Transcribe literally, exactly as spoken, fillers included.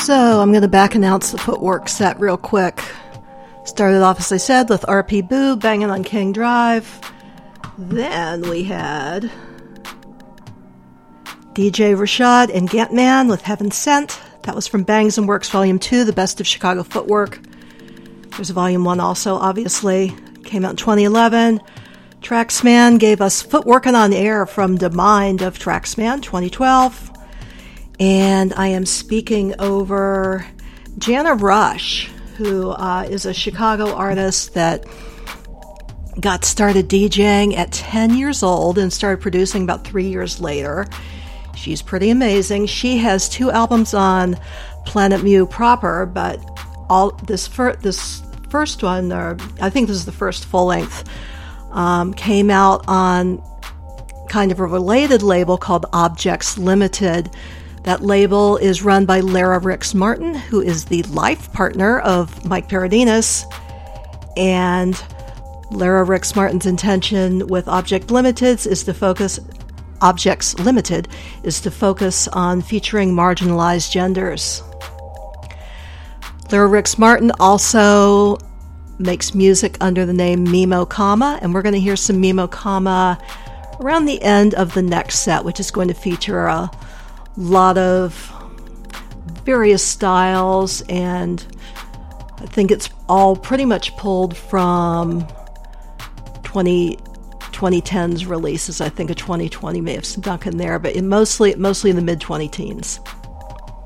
So I'm going to back announce the footwork set real quick. Started off, as I said, with R P Boo, Banging on King Drive. Then we had D J Rashad and Gantman with Heaven Sent. That was from Bangs and Works Volume two, The Best of Chicago Footwork. There's Volume one also, obviously. Came out in twenty eleven. Traxman gave us Footworkin' on Air from The Mind of Traxman, twenty twelve. And I am speaking over Jana Rush, who uh, is a Chicago artist that got started DJing at ten years old and started producing about three years later. She's pretty amazing. She has two albums on Planet Mu proper, but all this fir- this first one, or I think this is the first full length, um, came out on kind of a related label called Objects Limited. That label is run by Lara Rix Martin, who is the life partner of Mike Paradinas. And Lara Rix Martin's intention with Object Limited is to focus Objects Limited is to focus on featuring marginalized genders. Lara Rix Martin also makes music under the name Mimo Kama, and we're going to hear some Mimo Kama around the end of the next set, which is going to feature a lot of various styles, and I think it's all pretty much pulled from twenty, twenty tens releases. I think a twenty twenty may have snuck in there, but in mostly mostly in the mid twenty teens.